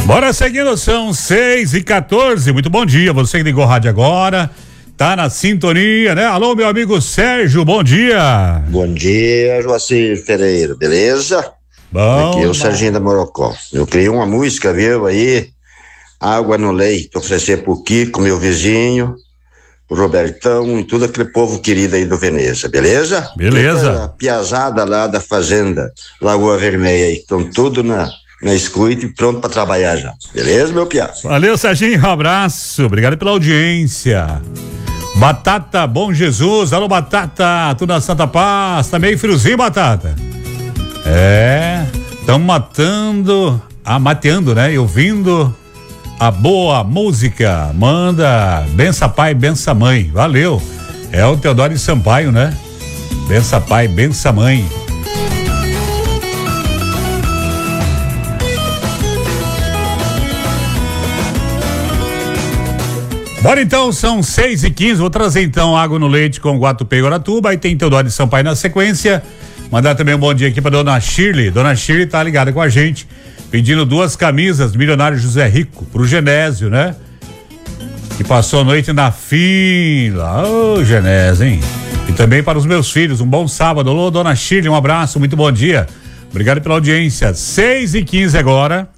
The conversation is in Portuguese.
Bora seguindo, são 6h14. Muito bom dia, você que ligou a rádio agora, tá na sintonia, né? Alô, meu amigo Sérgio, bom dia. Bom dia, Joacir Pereira, beleza? Bom. Aqui é o Serginho da Morocó. Eu criei uma música, viu, aí, Água no Leite, oferecer pro Kiko, meu vizinho, o Robertão e todo aquele povo querido aí do Veneza, beleza? Beleza. Toda a piazada lá da fazenda Lagoa Vermelha aí, estão tudo na escuta e pronto pra trabalhar já, beleza, meu piaço? Valeu, Serginho, um abraço, obrigado pela audiência. Batata Bom Jesus, alô Batata, tudo na Santa Paz, tá meio friozinho, Batata? Tão mateando, né? E ouvindo a boa música, manda bença pai, bença mãe, valeu, é o Teodoro Sampaio, né? Bença pai, bença mãe. Bora então, são 6h15, vou trazer então Água no Leite com Guatupé e Guaratuba, aí tem Teodoro Sampaio na sequência, mandar também um bom dia aqui pra Dona Shirley tá ligada com a gente, pedindo 2 camisas do milionário José Rico pro Genésio, né? Que passou a noite na fila, ô Genésio, hein? E também para os meus filhos, um bom sábado, alô Dona Shirley, um abraço, muito bom dia, obrigado pela audiência, 6h15 agora.